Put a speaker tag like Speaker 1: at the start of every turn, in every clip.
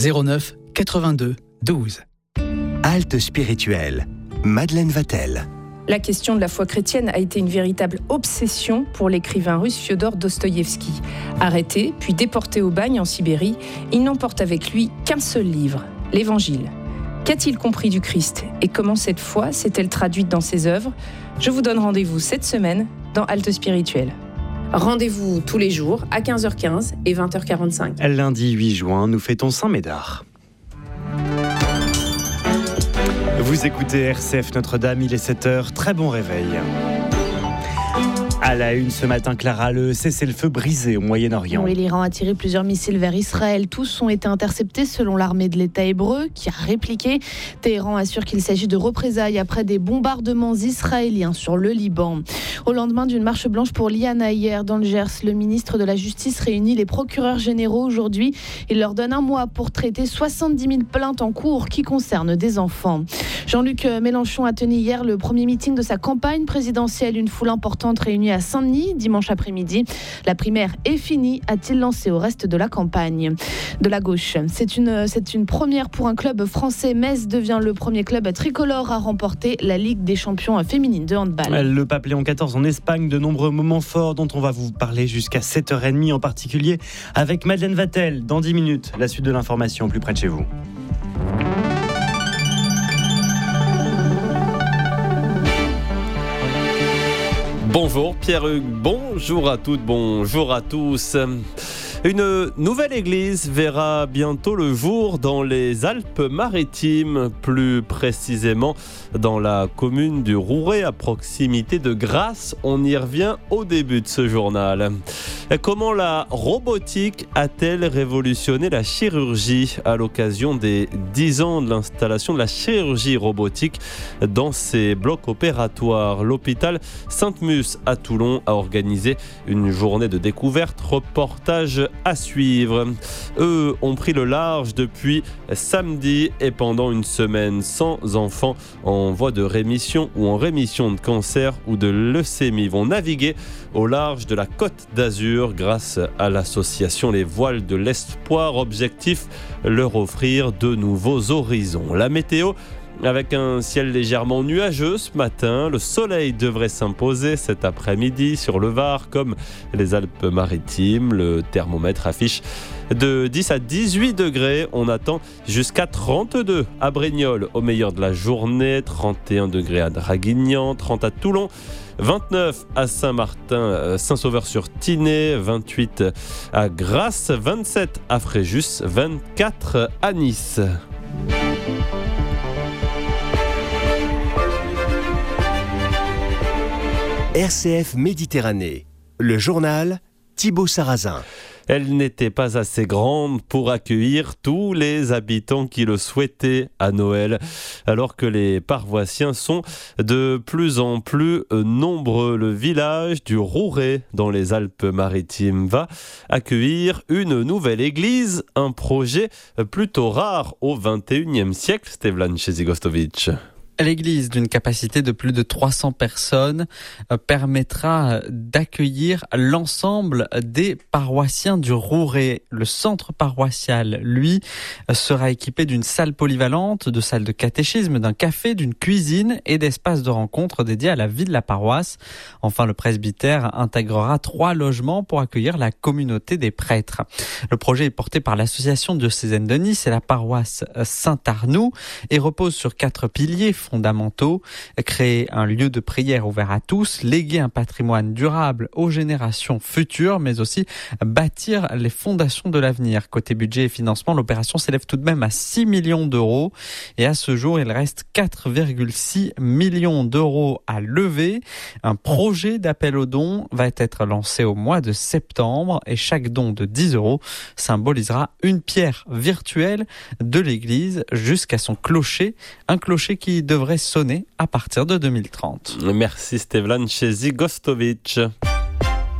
Speaker 1: 09 82 12.
Speaker 2: Halte spirituelle. Madeleine Vatel.
Speaker 3: La question de la foi chrétienne a été une véritable obsession pour l'écrivain russe Fiodor Dostoïevski. Arrêté, puis déporté au bagne en Sibérie, il n'emporte avec lui qu'un seul livre, l'Évangile. Qu'a-t-il compris du Christ et comment cette foi s'est-elle traduite dans ses œuvres ? Je vous donne rendez-vous cette semaine dans Halte spirituelle. Rendez-vous tous les jours à 15h15 et 20h45.
Speaker 4: Lundi 8 juin, nous fêtons Saint-Médard. Vous écoutez RCF Notre-Dame, il est 7h, très bon réveil. À la une ce matin, Clara, le cessez-le-feu brisé au Moyen-Orient.
Speaker 5: Oui, l'Iran a tiré plusieurs missiles vers Israël. Tous ont été interceptés selon l'armée de l'État hébreu qui a répliqué. Téhéran assure qu'il s'agit de représailles après des bombardements israéliens sur le Liban. Au lendemain d'une marche blanche pour l'IANA hier dans le Gers, le ministre de la Justice réunit les procureurs généraux aujourd'hui. Il leur donne un mois pour traiter 70 000 plaintes en cours qui concernent des enfants. Jean-Luc Mélenchon a tenu hier le premier meeting de sa campagne présidentielle. Une foule importante réunie à Saint-Denis dimanche après-midi. La primaire est finie, a-t-il lancé au reste de la campagne. De la gauche, c'est une première pour un club français. Metz devient le premier club tricolore à remporter la Ligue des champions féminines de handball.
Speaker 4: Le Pape Léon XIV en Espagne, de nombreux moments forts dont on va vous parler jusqu'à 7h30 en particulier avec Madeleine Vatel. Dans 10 minutes, la suite de l'information plus près de chez vous.
Speaker 6: Bonjour Pierre-Hugues, bonjour à toutes, bonjour à tous. Une nouvelle église verra bientôt le jour dans les Alpes-Maritimes, plus précisément dans la commune du Rouret, à proximité de Grasse. On y revient au début de ce journal. Comment la robotique a-t-elle révolutionné la chirurgie à l'occasion des 10 ans de l'installation de la chirurgie robotique dans ces blocs opératoires? L'hôpital Sainte-Musse à Toulon a organisé une journée de découverte, reportage à suivre. Eux ont pris le large depuis samedi et pendant une semaine, 100 enfants en voie de rémission ou en rémission de cancer ou de leucémie vont naviguer au large de la Côte d'Azur grâce à l'association Les Voiles de l'Espoir. Objectif, leur offrir de nouveaux horizons. La météo, avec un ciel légèrement nuageux ce matin, le soleil devrait s'imposer cet après-midi sur le Var comme les Alpes-Maritimes. Le thermomètre affiche de 10 à 18 degrés. On attend jusqu'à 32 à Brignoles au meilleur de la journée, 31 degrés à Draguignan, 30 à Toulon, 29 à Saint-Martin, Saint-Sauveur-sur-Tinée, 28 à Grasse, 27 à Fréjus, 24 à Nice.
Speaker 2: RCF Méditerranée, le journal Thibaut Sarrazin.
Speaker 6: Elle n'était pas assez grande pour accueillir tous les habitants qui le souhaitaient à Noël, alors que les paroissiens sont de plus en plus nombreux. Le village du Rouret, dans les Alpes-Maritimes, va accueillir une nouvelle église, un projet plutôt rare au XXIe siècle. Stevlan Chezigostovic.
Speaker 7: L'église, d'une capacité de plus de 300 personnes, permettra d'accueillir l'ensemble des paroissiens du Rouret. Le centre paroissial, lui, sera équipé d'une salle polyvalente, de salles de catéchisme, d'un café, d'une cuisine et d'espaces de rencontre dédiés à la vie de la paroisse. Enfin, le presbytère intégrera 3 logements pour accueillir la communauté des prêtres. Le projet est porté par l'association diocésaine de Nice et la paroisse Saint-Arnoux et repose sur 4 piliers fondamentaux: créer un lieu de prière ouvert à tous, léguer un patrimoine durable aux générations futures, mais aussi bâtir les fondations de l'avenir. Côté budget et financement, l'opération s'élève tout de même à 6 millions d'euros et à ce jour, il reste 4,6 millions d'euros à lever. Un projet d'appel aux dons va être lancé au mois de septembre et chaque don de 10 euros symbolisera une pierre virtuelle de l'église jusqu'à son clocher, un clocher qui devrait sonner à partir de 2030.
Speaker 6: Merci Stevlan Chezigostovic.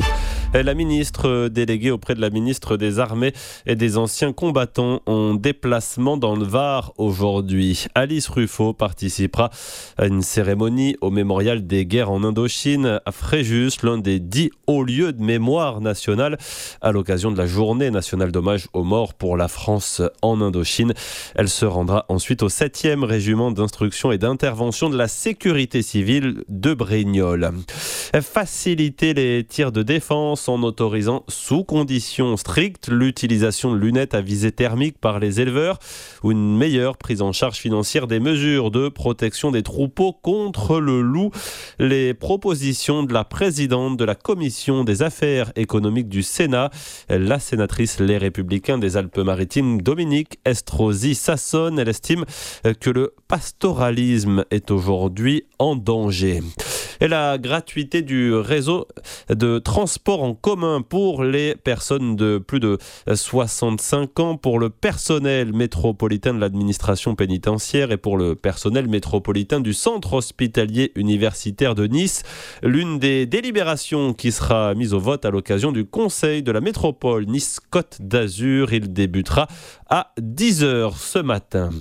Speaker 6: La ministre déléguée auprès de la ministre des Armées et des Anciens Combattants en déplacement dans le Var aujourd'hui. Alice Ruffo participera à une cérémonie au mémorial des guerres en Indochine à Fréjus, l'un des 10 hauts lieux de mémoire nationale à l'occasion de la journée nationale d'hommage aux morts pour la France en Indochine. Elle se rendra ensuite au 7e régiment d'instruction et d'intervention de la sécurité civile de Brignoles. Faciliter les tirs de défense en autorisant sous conditions strictes l'utilisation de lunettes à visée thermique par les éleveurs ou une meilleure prise en charge financière des mesures de protection des troupeaux contre le loup. Les propositions de la présidente de la commission des affaires économiques du Sénat, la sénatrice Les Républicains des Alpes-Maritimes, Dominique Estrosi-Sassonne, elle estime que le pastoralisme est aujourd'hui en danger. Et la gratuité du réseau de transport en commun pour les personnes de plus de 65 ans, pour le personnel métropolitain de l'administration pénitentiaire et pour le personnel métropolitain du centre hospitalier universitaire de Nice. L'une des délibérations qui sera mise au vote à l'occasion du Conseil de la métropole Nice-Côte d'Azur. Il débutera à 10h ce matin.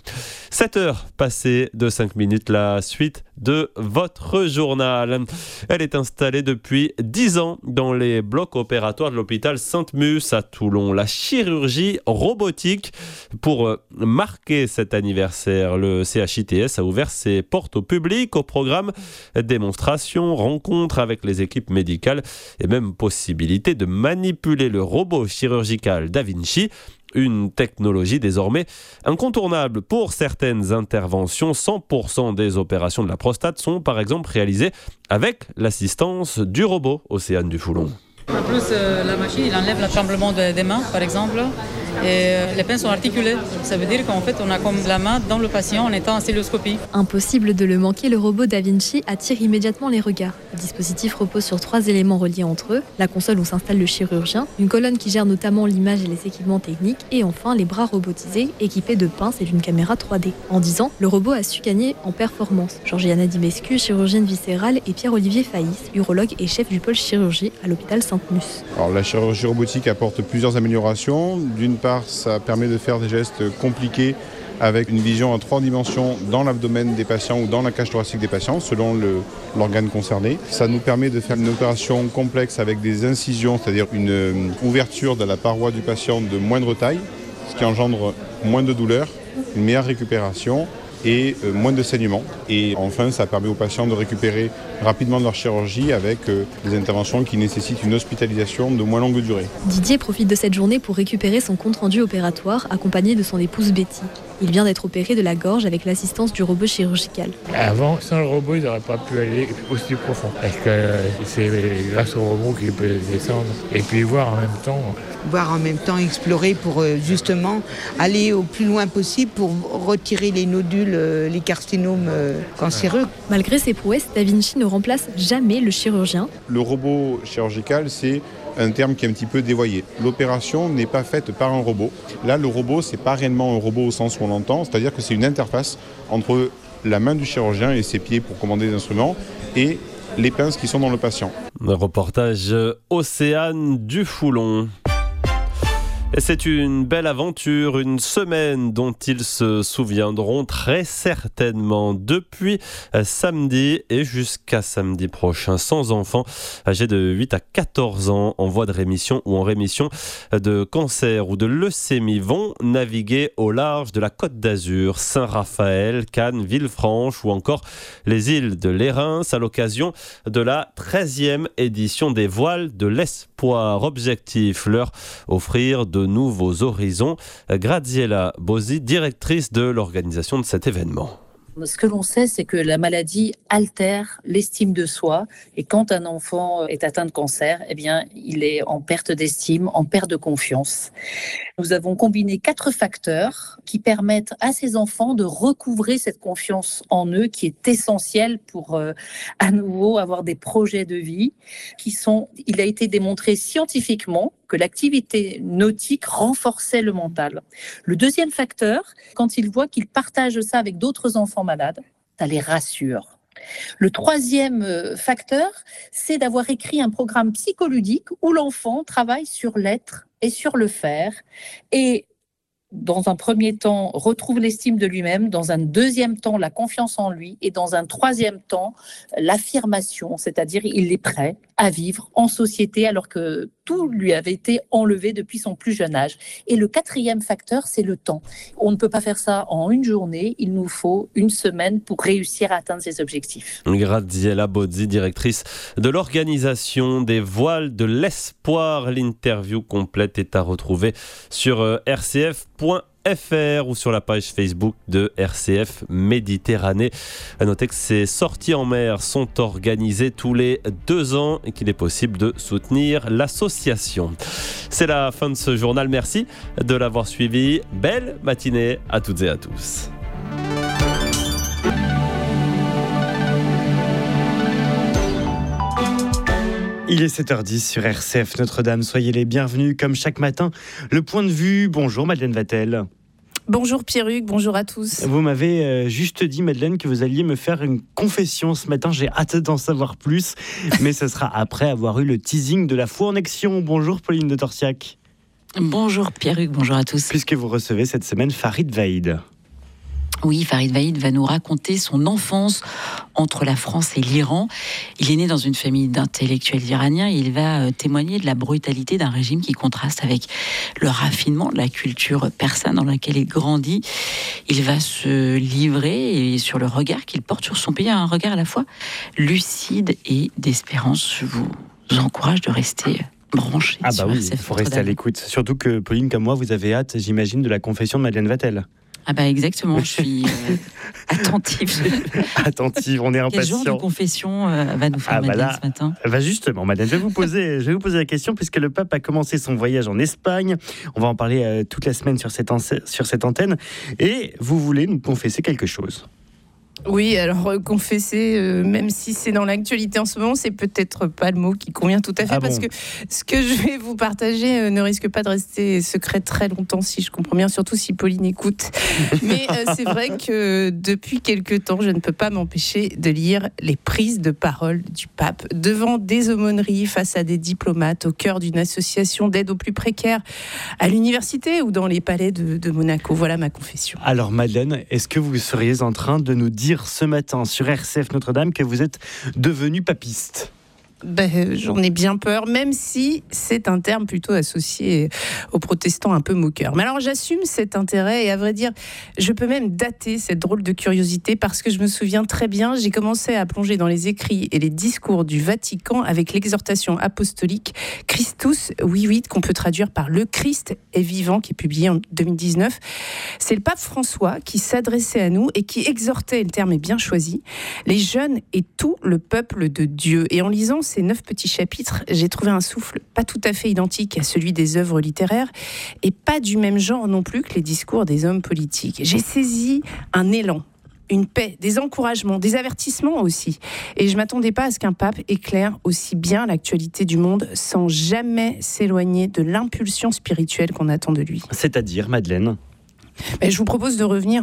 Speaker 6: 7h passées de 5 minutes, la suite de votre journal. Elle est installée depuis 10 ans dans les blocs opératoires de l'hôpital Sainte-Musse à Toulon. La chirurgie robotique. Pour marquer cet anniversaire, le CHITS a ouvert ses portes au public. Au programme, démonstrations, rencontres avec les équipes médicales et même possibilité de manipuler le robot chirurgical Da Vinci. Une technologie désormais incontournable pour certaines interventions. 100% des opérations de la prostate sont par exemple réalisées avec l'assistance du robot. Océane Dufoulon.
Speaker 8: En plus, la machine, il enlève le tremblement des mains, par exemple, et les pinces sont articulées. Ça veut dire qu'en fait, on a comme la main dans le patient en étant en cystoscopie.
Speaker 9: Impossible de le manquer, le robot Da Vinci attire immédiatement les regards. Le dispositif repose sur 3 éléments reliés entre eux, la console où s'installe le chirurgien, une colonne qui gère notamment l'image et les équipements techniques, et enfin les bras robotisés équipés de pinces et d'une caméra 3D. En 10 ans, le robot a su gagner en performance. Georgiana Dimescu, chirurgienne viscérale, et Pierre-Olivier Faïs, urologue et chef du pôle chirurgie à l'hôpital Sainte-Musse.
Speaker 10: Alors, la chirurgie robotique apporte plusieurs améliorations. D'une part, ça permet de faire des gestes compliqués avec une vision en 3 dimensions dans l'abdomen des patients ou dans la cage thoracique des patients, selon l'organe concerné. Ça nous permet de faire une opération complexe avec des incisions, c'est-à-dire une ouverture de la paroi du patient de moindre taille, ce qui engendre moins de douleur, une meilleure récupération et moins de saignement. Et enfin, ça permet aux patients de récupérer rapidement leur chirurgie avec des interventions qui nécessitent une hospitalisation de moins longue durée.
Speaker 9: Didier profite de cette journée pour récupérer son compte-rendu opératoire accompagné de son épouse Betty. Il vient d'être opéré de la gorge avec l'assistance du robot chirurgical.
Speaker 11: Avant, sans le robot, il n'aurait pas pu aller aussi profond. Parce que c'est grâce au robot qu'il peut descendre et puis voir en même temps
Speaker 12: explorer pour justement aller au plus loin possible pour retirer les nodules, les carcinomes cancéreux.
Speaker 9: Malgré ses prouesses, Da Vinci ne remplace jamais le chirurgien.
Speaker 10: Le robot chirurgical, c'est un terme qui est un petit peu dévoyé. L'opération n'est pas faite par un robot. Là, le robot, c'est pas réellement un robot au sens où on l'entend, c'est-à-dire que c'est une interface entre la main du chirurgien et ses pieds pour commander les instruments et les pinces qui sont dans le patient.
Speaker 6: Un reportage Océane Dufoulon. Et c'est une belle aventure, une semaine dont ils se souviendront très certainement depuis samedi et jusqu'à samedi prochain. 100 enfants âgés de 8 à 14 ans en voie de rémission ou en rémission de cancer ou de leucémie vont naviguer au large de la Côte d'Azur, Saint-Raphaël, Cannes, Villefranche ou encore les îles de Lérins à l'occasion de la 13e édition des Voiles de l'Espoir. Objectif, leur offrir de nouveaux horizons. Graziella Bosi, directrice de l'organisation de cet événement.
Speaker 13: Ce que l'on sait, c'est que la maladie altère l'estime de soi. Et quand un enfant est atteint de cancer, eh bien, il est en perte d'estime, en perte de confiance. Nous avons combiné 4 facteurs qui permettent à ces enfants de recouvrer cette confiance en eux qui est essentielle pour à nouveau avoir des projets de vie il a été démontré scientifiquement que l'activité nautique renforçait le mental. Le deuxième facteur, quand ils voient qu'ils partagent ça avec d'autres enfants malades, ça les rassure. Le troisième facteur, c'est d'avoir écrit un programme psycholudique où l'enfant travaille sur l'être et sur le faire et dans un premier temps, retrouve l'estime de lui-même, dans un deuxième temps, la confiance en lui, et dans un troisième temps, l'affirmation, c'est-à-dire il est prêt à vivre en société alors que tout lui avait été enlevé depuis son plus jeune âge. Et le quatrième facteur, c'est le temps. On ne peut pas faire ça en une journée, il nous faut une semaine pour réussir à atteindre ses objectifs.
Speaker 6: Graziella Bozzi, directrice de l'organisation des Voiles de l'Espoir. L'interview complète est à retrouver sur rcf.fr ou sur la page Facebook de RCF Méditerranée. À noter que ces sorties en mer sont organisées tous les 2 ans et qu'il est possible de soutenir l'association. C'est la fin de ce journal. Merci de l'avoir suivi. Belle matinée à toutes et à tous.
Speaker 4: Il est 7h10 sur RCF Notre-Dame. Soyez les bienvenus comme chaque matin. Le point de vue. Bonjour Madeleine Vatel.
Speaker 3: Bonjour Pierre-Hugues, bonjour à tous.
Speaker 4: Vous m'avez juste dit, Madeleine, que vous alliez me faire une confession ce matin. J'ai hâte d'en savoir plus, mais ce sera après avoir eu le teasing de la foi en action. Bonjour Pauline de Torsiac.
Speaker 14: Bonjour Pierre-Hugues, bonjour à tous.
Speaker 4: Puisque vous recevez cette semaine Farid Vaïd.
Speaker 14: Oui, Farid Vaïd va nous raconter son enfance entre la France et l'Iran. Il est né dans une famille d'intellectuels iraniens et il va témoigner de la brutalité d'un régime qui contraste avec le raffinement de la culture persane dans laquelle il grandit. Il va se livrer et sur le regard qu'il porte sur son pays, un regard à la fois lucide et d'espérance. Je vous encourage de rester branché.
Speaker 4: Ah bah oui, il faut rester à l'écoute. Surtout que Pauline, comme moi, vous avez hâte, j'imagine, de la confession de Madeleine Vatel.
Speaker 14: Ah bah exactement, je suis attentive.
Speaker 4: Attentive, on est impatient.
Speaker 14: Quel genre de confession va nous faire Madeleine ce matin ?
Speaker 4: Justement, Madeleine, je vais vous poser la question puisque le pape a commencé son voyage en Espagne. On va en parler toute la semaine sur cette antenne. Et vous voulez nous confesser quelque chose ?
Speaker 3: Oui, alors confesser, même si c'est dans l'actualité en ce moment, c'est peut-être pas le mot qui convient tout à fait, parce que ce que je vais vous partager ne risque pas de rester secret très longtemps, si je comprends bien, surtout si Pauline écoute. Mais c'est vrai que depuis quelque temps, je ne peux pas m'empêcher de lire les prises de parole du pape devant des aumôneries, face à des diplomates, au cœur d'une association d'aide aux plus précaires, à l'université ou dans les palais de Monaco. Voilà ma confession.
Speaker 4: Alors Madeleine, est-ce que vous seriez en train de nous dire ce matin sur RCF Notre-Dame que vous êtes devenu papiste ?
Speaker 3: J'en ai bien peur, même si c'est un terme plutôt associé aux protestants un peu moqueurs. Mais alors j'assume cet intérêt et à vrai dire, je peux même dater cette drôle de curiosité parce que je me souviens très bien, j'ai commencé à plonger dans les écrits et les discours du Vatican avec l'exhortation apostolique Christus vivit, qu'on peut traduire par Le Christ est vivant, qui est publié en 2019. C'est le pape François qui s'adressait à nous et qui exhortait, le terme est bien choisi, les jeunes et tout le peuple de Dieu. Et en lisant ces 9 petits chapitres, j'ai trouvé un souffle pas tout à fait identique à celui des œuvres littéraires et pas du même genre non plus que les discours des hommes politiques. J'ai saisi un élan, une paix, des encouragements, des avertissements aussi. Et je ne m'attendais pas à ce qu'un pape éclaire aussi bien l'actualité du monde sans jamais s'éloigner de l'impulsion spirituelle qu'on attend de lui.
Speaker 4: C'est-à-dire, Madeleine ?
Speaker 3: Je vous propose de revenir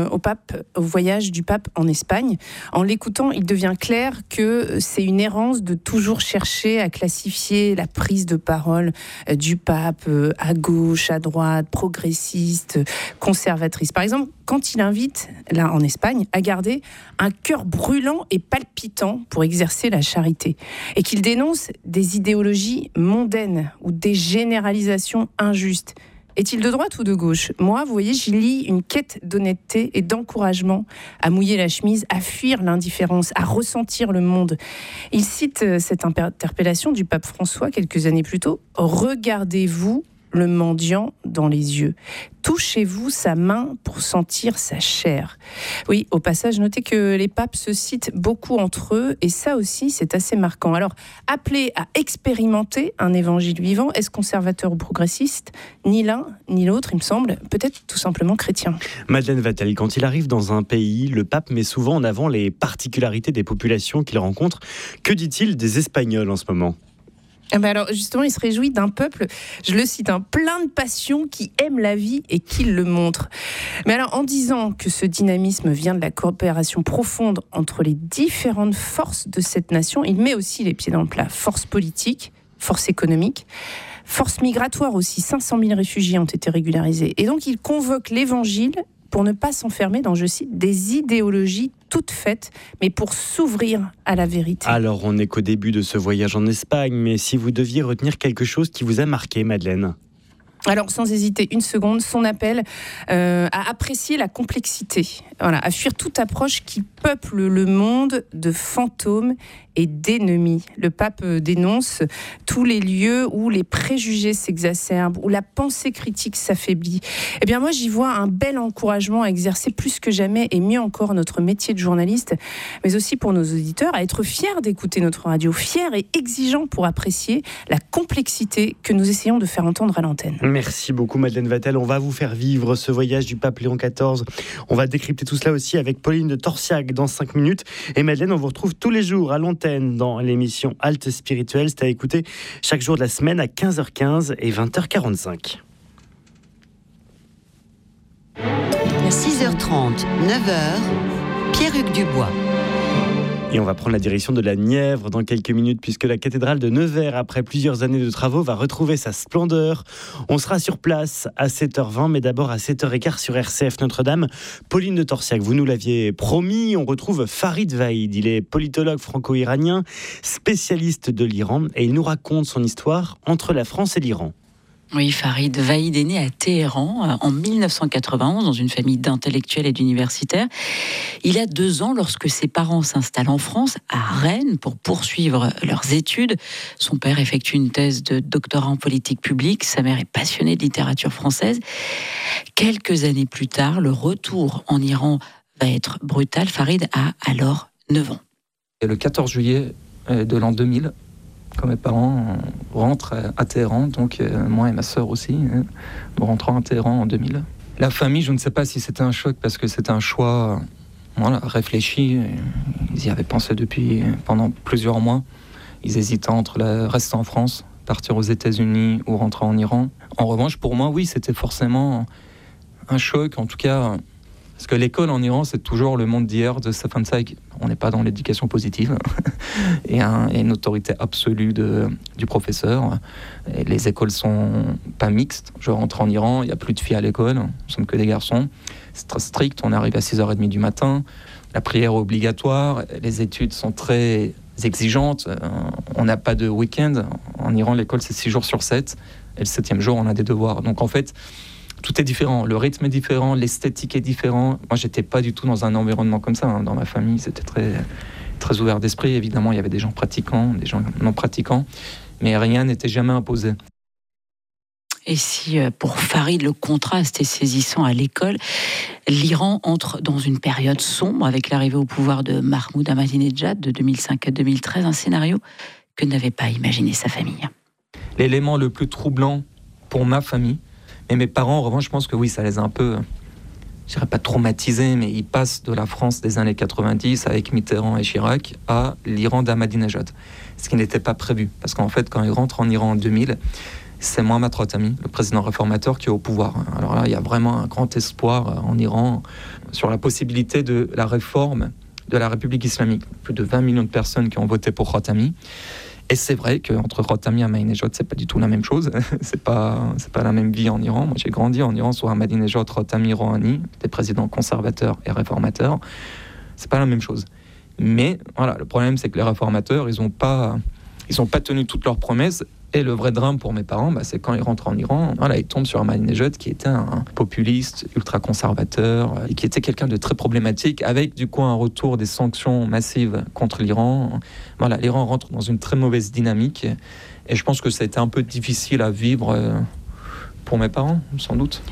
Speaker 3: au voyage du pape en Espagne. En l'écoutant, il devient clair que c'est une errance de toujours chercher à classifier la prise de parole du pape à gauche, à droite, progressiste, conservatrice. Par exemple, quand il invite, là en Espagne, à garder un cœur brûlant et palpitant pour exercer la charité, et qu'il dénonce des idéologies mondaines ou des généralisations injustes. Est-il de droite ou de gauche ? Moi, vous voyez, j'y lis une quête d'honnêteté et d'encouragement à mouiller la chemise, à fuir l'indifférence, à ressentir le monde. Il cite cette interpellation du pape François quelques années plus tôt. « Regardez-vous le mendiant dans les yeux. Touchez-vous sa main pour sentir sa chair. » Oui, au passage, notez que les papes se citent beaucoup entre eux, et ça aussi, c'est assez marquant. Alors, appelé à expérimenter un évangile vivant, est-ce conservateur ou progressiste ? Ni l'un, ni l'autre, il me semble, peut-être tout simplement chrétien.
Speaker 4: Madeleine Vatel, quand il arrive dans un pays, le pape met souvent en avant les particularités des populations qu'il rencontre. Que dit-il des Espagnols en ce moment ?
Speaker 3: Alors justement, il se réjouit d'un peuple, je le cite, plein de passion, qui aime la vie et qui le montre. Mais alors, en disant que ce dynamisme vient de la coopération profonde entre les différentes forces de cette nation, il met aussi les pieds dans le plat. Force politique, force économique, force migratoire aussi. 500 000 réfugiés ont été régularisés. Et donc, il convoque l'Évangile pour ne pas s'enfermer dans, je cite, des idéologies toutes faites, mais pour s'ouvrir à la vérité.
Speaker 4: Alors, on n'est qu'au début de ce voyage en Espagne, mais si vous deviez retenir quelque chose qui vous a marqué, Madeleine ?
Speaker 3: Alors, sans hésiter une seconde, son appel à apprécier la complexité, à fuir toute approche qui peuple le monde de fantômes et d'ennemis. Le pape dénonce tous les lieux où les préjugés s'exacerbent, où la pensée critique s'affaiblit. Eh bien, moi, j'y vois un bel encouragement à exercer plus que jamais, et mieux encore, notre métier de journaliste, mais aussi pour nos auditeurs, à être fiers d'écouter notre radio, fiers et exigeants pour apprécier la complexité que nous essayons de faire entendre à l'antenne.
Speaker 4: Merci beaucoup, Madeleine Vatel. On va vous faire vivre ce voyage du pape Léon XIV. On va décrypter tout cela aussi avec Pauline de Torsiac dans 5 minutes. Et Madeleine, on vous retrouve tous les jours à l'antenne dans l'émission Halte Spirituelle. C'est à écouter chaque jour de la semaine à 15h15 et 20h45.
Speaker 15: 6h30, 9h, Pierre-Hugues Dubois.
Speaker 4: Et on va prendre la direction de la Nièvre dans quelques minutes, puisque la cathédrale de Nevers, après plusieurs années de travaux, va retrouver sa splendeur. On sera sur place à 7h20, mais d'abord à 7h15 sur RCF Notre-Dame. Pauline de Torsiac, vous nous l'aviez promis, on retrouve Farid Vaïd. Il est politologue franco-iranien, spécialiste de l'Iran, et il nous raconte son histoire entre la France et l'Iran.
Speaker 14: Oui, Farid Vaïd est né à Téhéran en 1991 dans une famille d'intellectuels et d'universitaires. Il a 2 ans lorsque ses parents s'installent en France, à Rennes, pour poursuivre leurs études. Son père effectue une thèse de doctorat en politique publique. Sa mère est passionnée de littérature française. Quelques années plus tard, le retour en Iran va être brutal. Farid a alors 9 ans.
Speaker 16: Le 14 juillet de l'an 2000, quand mes parents rentrent à Téhéran, donc moi et ma sœur aussi, nous rentrons à Téhéran en 2000. La famille, je ne sais pas si c'était un choc, parce que c'était un choix réfléchi. Ils y avaient pensé pendant plusieurs mois. Ils hésitaient entre rester en France, partir aux États-Unis ou rentrer en Iran. En revanche, pour moi, oui, c'était forcément un choc, en tout cas, parce que l'école en Iran, c'est toujours le monde d'hier de Stefan Zweig. On n'est pas dans l'éducation positive et une autorité absolue du professeur. Et les écoles sont pas mixtes. Je rentre en Iran, il n'y a plus de filles à l'école, nous ne sommes que des garçons. C'est très strict, on arrive à 6h30 du matin. La prière est obligatoire, les études sont très exigeantes. On n'a pas de week-end. En Iran, l'école, c'est 6 jours sur 7. Et le 7e jour, on a des devoirs. Donc en fait, tout est différent, le rythme est différent, l'esthétique est différent. Moi, j'étais pas du tout dans un environnement comme ça. Dans ma famille, c'était très, très ouvert d'esprit. Évidemment, il y avait des gens pratiquants, des gens non pratiquants, mais rien n'était jamais imposé.
Speaker 14: Et si, pour Farid, le contraste est saisissant à l'école, l'Iran entre dans une période sombre avec l'arrivée au pouvoir de Mahmoud Ahmadinejad de 2005 à 2013, un scénario que n'avait pas imaginé sa famille.
Speaker 16: L'élément le plus troublant pour ma famille, et mes parents, en revanche, je pense que oui, ça les a un peu, je dirais pas traumatisés, mais ils passent de la France des années 90 avec Mitterrand et Chirac à l'Iran d'Ahmadinejad. Ce qui n'était pas prévu. Parce qu'en fait, quand ils rentrent en Iran en 2000, c'est Mohammad Khatami, le président réformateur, qui est au pouvoir. Alors là, il y a vraiment un grand espoir en Iran sur la possibilité de la réforme de la République islamique. Plus de 20 millions de personnes qui ont voté pour Khatami. Et c'est vrai qu'entre Khatami et Ahmadinejad, c'est pas du tout la même chose. c'est pas la même vie en Iran. Moi, j'ai grandi en Iran sous Ahmadinejad, Khatami, Rouhani, des présidents conservateurs et réformateurs. C'est pas la même chose. Mais voilà, le problème, c'est que les réformateurs, ils ont pas tenu toutes leurs promesses. Et le vrai drame pour mes parents, c'est quand ils rentrent en Iran, ils tombent sur Ahmadinejad qui était un populiste, ultra-conservateur, et qui était quelqu'un de très problématique, avec du coup un retour des sanctions massives contre l'Iran. Voilà, l'Iran rentre dans une très mauvaise dynamique, et je pense que ça a été un peu difficile à vivre pour mes parents, sans doute.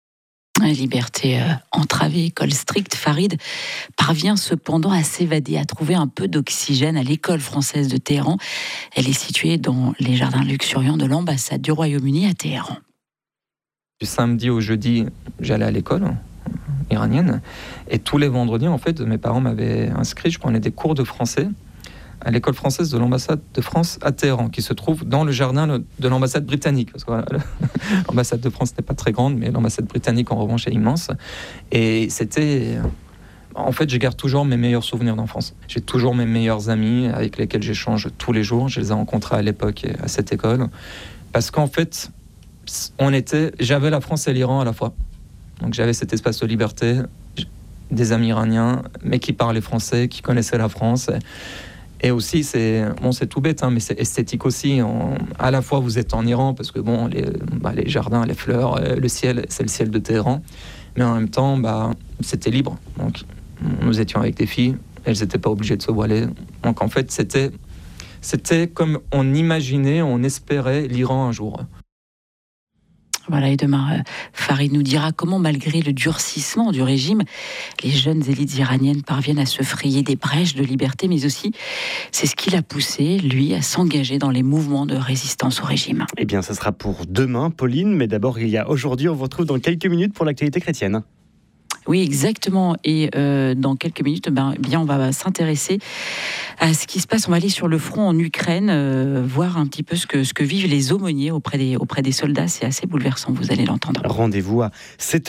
Speaker 14: Liberté entravée, école stricte, Farid parvient cependant à s'évader, à trouver un peu d'oxygène à l'école française de Téhéran. Elle est située dans les jardins luxuriants de l'ambassade du Royaume-Uni à Téhéran.
Speaker 16: Du samedi au jeudi, j'allais à l'école iranienne, et tous les vendredis, en fait, mes parents m'avaient inscrit, je prenais des cours de français à l'école française de l'ambassade de France à Téhéran, qui se trouve dans le jardin de l'ambassade britannique. Parce que voilà, l'ambassade de France n'est pas très grande, mais l'ambassade britannique, en revanche, est immense. Et c'était... En fait, je garde toujours mes meilleurs souvenirs d'enfance. J'ai toujours mes meilleurs amis avec lesquels j'échange tous les jours. Je les ai rencontrés à l'époque à cette école. Parce qu'en fait, j'avais la France et l'Iran à la fois. Donc j'avais cet espace de liberté, des amis iraniens, mais qui parlaient français, qui connaissaient la France. Et aussi, c'est tout bête, hein, mais c'est esthétique aussi. À la fois, vous êtes en Iran, parce que les jardins, les fleurs, le ciel, c'est le ciel de Téhéran. Mais en même temps, c'était libre. Donc, nous étions avec des filles, elles n'étaient pas obligées de se voiler. Donc, en fait, c'était comme on imaginait, on espérait l'Iran un jour.
Speaker 14: Voilà, et demain, Farid nous dira comment, malgré le durcissement du régime, les jeunes élites iraniennes parviennent à se frayer des brèches de liberté, mais aussi, c'est ce qui l'a poussé, lui, à s'engager dans les mouvements de résistance au régime.
Speaker 4: Eh bien, ça sera pour demain, Pauline, mais d'abord, il y a aujourd'hui, on vous retrouve dans quelques minutes pour l'actualité chrétienne.
Speaker 14: Oui, exactement. Et dans quelques minutes, on va s'intéresser à ce qui se passe. On va aller sur le front en Ukraine, voir un petit peu ce que vivent les aumôniers auprès des soldats. C'est assez bouleversant, vous allez l'entendre.
Speaker 4: Rendez-vous à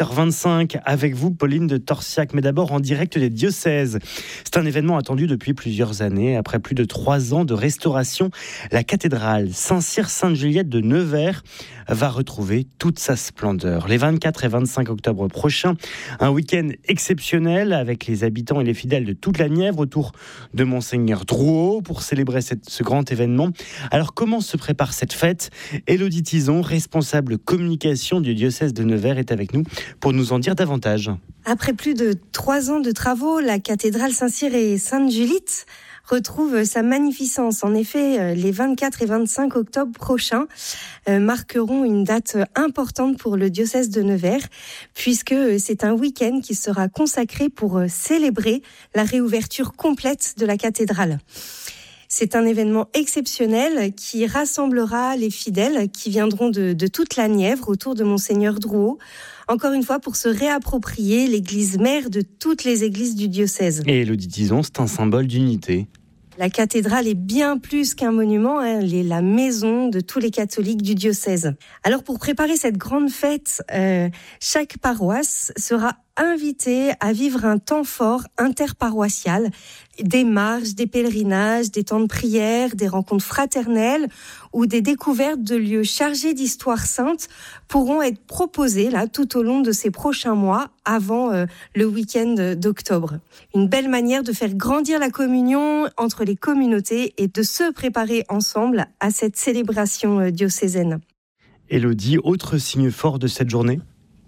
Speaker 4: 7h25 avec vous, Pauline de Torsiac, mais d'abord en direct des diocèses. C'est un événement attendu depuis plusieurs années. Après plus de 3 ans de restauration, la cathédrale Saint-Cyr-Sainte-Juliette de Nevers va retrouver toute sa splendeur. Les 24 et 25 octobre prochains, un week-end exceptionnel avec les habitants et les fidèles de toute la Nièvre autour de Monseigneur Drouot pour célébrer ce grand événement. Alors comment se prépare cette fête ? Élodie Tison, responsable communication du diocèse de Nevers, est avec nous pour nous en dire davantage.
Speaker 17: Après plus de 3 ans de travaux, la cathédrale Saint-Cyr et Sainte-Juliette retrouve sa magnificence. En effet, les 24 et 25 octobre prochains marqueront une date importante pour le diocèse de Nevers, puisque c'est un week-end qui sera consacré pour célébrer la réouverture complète de la cathédrale. C'est un événement exceptionnel qui rassemblera les fidèles qui viendront de toute la Nièvre autour de Monseigneur Drouot, encore une fois pour se réapproprier l'église mère de toutes les églises du diocèse.
Speaker 4: Et Élodie Tison, c'est un symbole d'unité.
Speaker 17: La cathédrale est bien plus qu'un monument, elle est la maison de tous les catholiques du diocèse. Alors pour préparer cette grande fête, chaque paroisse sera invitée à vivre un temps fort interparoissial, des marches, des pèlerinages, des temps de prière, des rencontres fraternelles ou des découvertes de lieux chargés d'histoire sainte pourront être proposées là tout au long de ces prochains mois avant le week-end d'octobre. Une belle manière de faire grandir la communion entre les communautés et de se préparer ensemble à cette célébration diocésaine.
Speaker 4: Élodie, autre signe fort de cette journée ?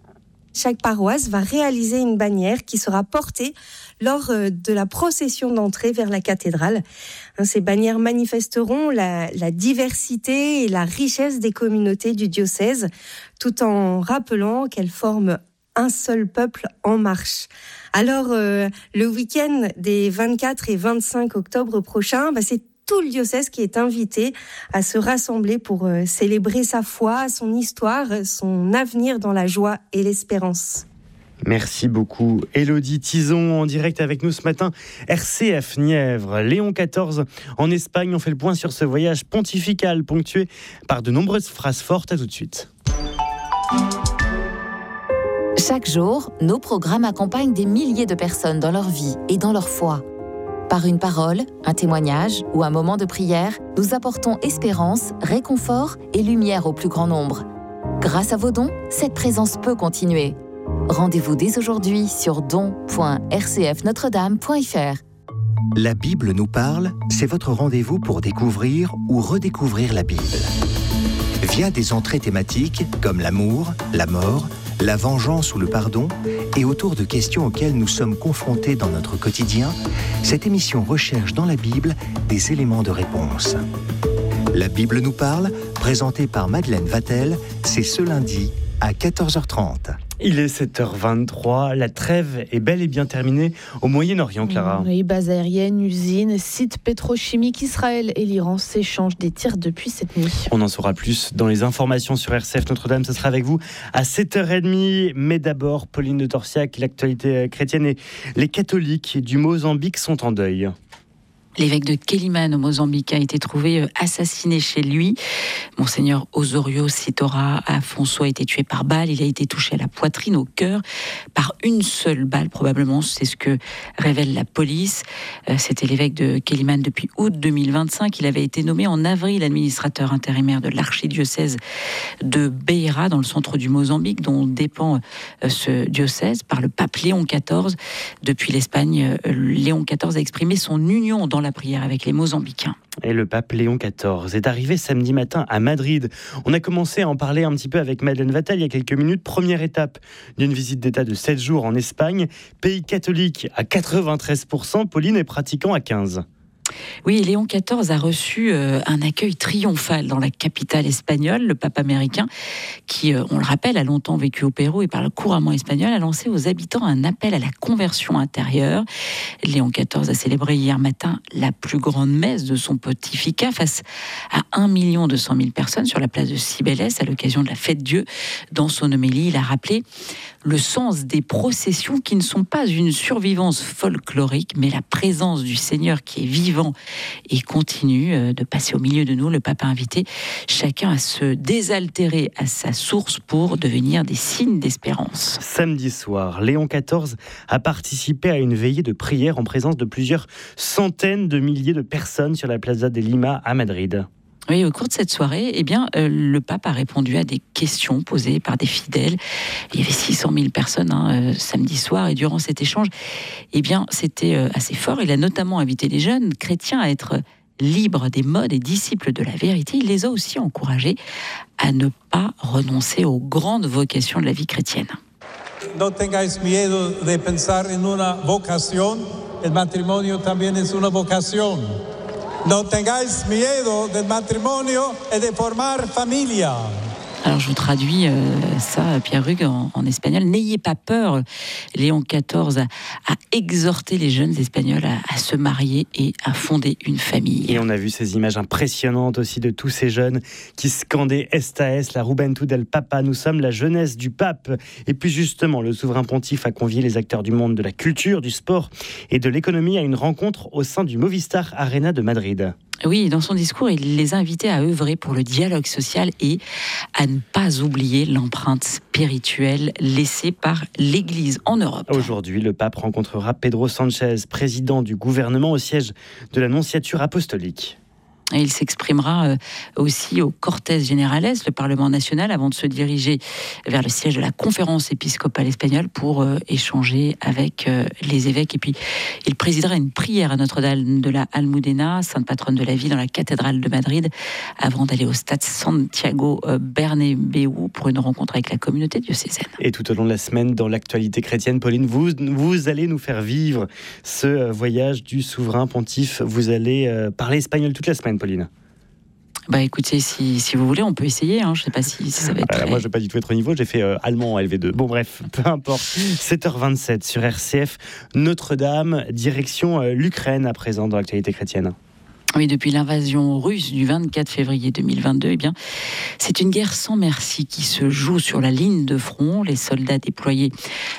Speaker 17: Chaque paroisse va réaliser une bannière qui sera portée lors de la procession d'entrée vers la cathédrale. Ces bannières manifesteront la diversité et la richesse des communautés du diocèse, tout en rappelant qu'elles forment un seul peuple en marche. Alors, le week-end des 24 et 25 octobre prochains, c'est tout le diocèse qui est invité à se rassembler pour célébrer sa foi, son histoire, son avenir dans la joie et l'espérance.
Speaker 4: Merci beaucoup. Élodie Tison en direct avec nous ce matin. RCF Nièvre, Léon XIV en Espagne. On fait le point sur ce voyage pontifical ponctué par de nombreuses phrases fortes. À tout de suite.
Speaker 18: Chaque jour, nos programmes accompagnent des milliers de personnes dans leur vie et dans leur foi. Par une parole, un témoignage ou un moment de prière, nous apportons espérance, réconfort et lumière au plus grand nombre. Grâce à vos dons, cette présence peut continuer. Rendez-vous dès aujourd'hui sur don.rcfnotredame.fr.
Speaker 2: La Bible nous parle, c'est votre rendez-vous pour découvrir ou redécouvrir la Bible. Via des entrées thématiques comme l'amour, la mort, la vengeance ou le pardon, et autour de questions auxquelles nous sommes confrontés dans notre quotidien, cette émission recherche dans la Bible des éléments de réponse. La Bible nous parle, présentée par Madeleine Vatel, c'est ce lundi à 14h30.
Speaker 4: Il est 7h23, la trêve est bel et bien terminée au Moyen-Orient, Clara.
Speaker 5: Oui, base aérienne, usine, site pétrochimique, Israël et l'Iran s'échangent des tirs depuis cette nuit.
Speaker 4: On en saura plus dans les informations sur RCF Notre-Dame, ça sera avec vous à 7h30. Mais d'abord, Pauline de Torsiac, l'actualité chrétienne et les catholiques du Mozambique sont en deuil.
Speaker 14: L'évêque de Quelimane au Mozambique a été trouvé assassiné chez lui. Monseigneur Osorio Sitora Afonso a été tué par balle. Il a été touché à la poitrine, au cœur, par une seule balle probablement. C'est ce que révèle la police. C'était l'évêque de Quelimane depuis août 2025. Il avait été nommé en avril administrateur intérimaire de l'archidiocèse de Beira, dans le centre du Mozambique, dont dépend ce diocèse, par le pape Léon XIV. Depuis l'Espagne, Léon XIV a exprimé son union dans la prière avec les Mozambicains.
Speaker 4: Et le pape Léon XIV est arrivé samedi matin à Madrid. On a commencé à en parler un petit peu avec Madeleine Vatel il y a quelques minutes. Première étape d'une visite d'État de 7 jours en Espagne. Pays catholique à 93%, Pauline, est pratiquant à 15%.
Speaker 14: Oui, Léon XIV a reçu un accueil triomphal dans la capitale espagnole. Le pape américain, qui, on le rappelle, a longtemps vécu au Pérou et parle couramment espagnol, a lancé aux habitants un appel à la conversion intérieure. Léon XIV a célébré hier matin la plus grande messe de son pontificat face à 1 200 000 personnes sur la place de Cibeles à l'occasion de la fête Dieu. Dans son homélie, il a rappelé le sens des processions qui ne sont pas une survivance folklorique, mais la présence du Seigneur qui est vivant et continue de passer au milieu de nous. Le pape a invité chacun à se désaltérer à sa source pour devenir des signes d'espérance.
Speaker 4: Samedi soir, Léon XIV a participé à une veillée de prière en présence de plusieurs centaines de milliers de personnes sur la Plaza de Lima à Madrid.
Speaker 14: Oui, au cours de cette soirée, le pape a répondu à des questions posées par des fidèles. Il y avait 600 000 personnes samedi soir, et durant cet échange, c'était assez fort. Il a notamment invité les jeunes chrétiens à être libres des modes et disciples de la vérité. Il les a aussi encouragés à ne pas renoncer aux grandes vocations de la vie chrétienne.
Speaker 19: No tengáis miedo de pensar en una vocación. El matrimonio también es una vocación. No tengáis miedo del matrimonio et de formar familia.
Speaker 14: Alors je vous traduis ça, Pierre Hugues, en espagnol. N'ayez pas peur. Léon XIV a exhorté les jeunes Espagnols à se marier et à fonder une famille.
Speaker 4: Et on a vu ces images impressionnantes aussi de tous ces jeunes qui scandaient Esta es la Juventud del Papa. Nous sommes la jeunesse du pape. Et puis justement, le souverain pontife a convié les acteurs du monde de la culture, du sport et de l'économie à une rencontre au sein du Movistar Arena de Madrid.
Speaker 14: Oui, dans son discours, il les a invités à œuvrer pour le dialogue social et à ne pas oublier l'empreinte spirituelle laissée par l'Église en Europe.
Speaker 4: Aujourd'hui, le pape rencontrera Pedro Sánchez, président du gouvernement au siège de la Nonciature apostolique.
Speaker 14: Et il s'exprimera aussi au Cortes Generales, le Parlement national, avant de se diriger vers le siège de la conférence épiscopale espagnole pour échanger avec les évêques. Et puis, il présidera une prière à Notre-Dame de la Almudena, sainte patronne de la vie, dans la cathédrale de Madrid, avant d'aller au stade Santiago Bernabéu pour une rencontre avec la communauté diocésaine.
Speaker 4: Et tout au long de la semaine, dans l'actualité chrétienne, Pauline, vous allez nous faire vivre ce voyage du souverain pontife. Vous allez parler espagnol toute la semaine, Pauline.
Speaker 14: Écoutez, si vous voulez, on peut essayer. Je ne sais pas si ça va être très...
Speaker 4: Moi, je ne vais pas du tout être au niveau. J'ai fait allemand en LV2. Bon, bref, peu importe. 7h27 sur RCF. Notre-Dame, direction l'Ukraine à présent dans l'actualité chrétienne.
Speaker 14: Oui, depuis l'invasion russe du 24 février 2022, c'est une guerre sans merci qui se joue sur la ligne de front. Les soldats déployés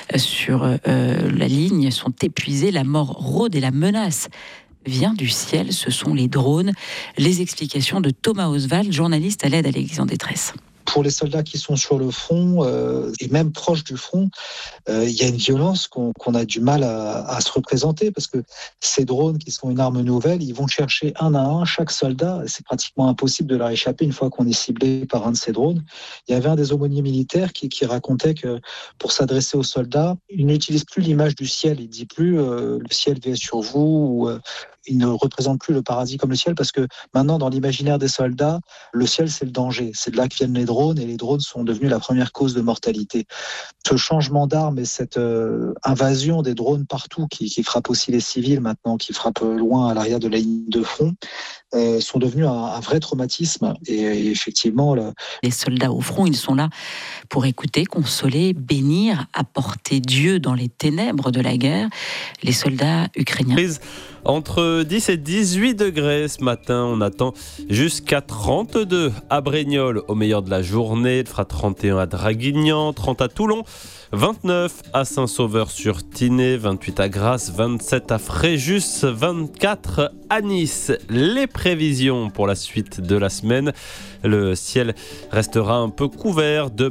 Speaker 14: sur la ligne sont épuisés. La mort rôde et la menace vient du ciel, ce sont les drones. Les explications de Thomas Oswald, journaliste à l'aide à l'Église en détresse.
Speaker 20: Pour les soldats qui sont sur le front et même proches du front, il y a une violence qu'on a du mal à se représenter parce que ces drones qui sont une arme nouvelle, ils vont chercher un à un chaque soldat. C'est pratiquement impossible de leur échapper une fois qu'on est ciblé par un de ces drones. Il y avait un des aumôniers militaires qui racontait que pour s'adresser aux soldats, il n'utilise plus l'image du ciel. Il ne dit plus le ciel veille sur vous ou il ne représente plus le paradis comme le ciel parce que maintenant, dans l'imaginaire des soldats, le ciel, c'est le danger. C'est de là que viennent les drones et les drones sont devenus la première cause de mortalité. Ce changement d'arme et cette invasion des drones partout qui frappent aussi les civils maintenant, qui frappent loin à l'arrière de la ligne de front, sont devenus un vrai traumatisme. Et effectivement,
Speaker 14: les soldats au front, ils sont là pour écouter, consoler, bénir, apporter Dieu dans les ténèbres de la guerre. Les soldats ukrainiens.
Speaker 6: Entre 10 et 18 degrés ce matin, on attend jusqu'à 32 à Brignoles au meilleur de la journée. Il fera 31 à Draguignan, 30 à Toulon, 29 à Saint-Sauveur-sur-Tinée, 28 à Grasse, 27 à Fréjus, 24 à Nice. Les prévisions pour la suite de la semaine. Le ciel restera un peu couvert de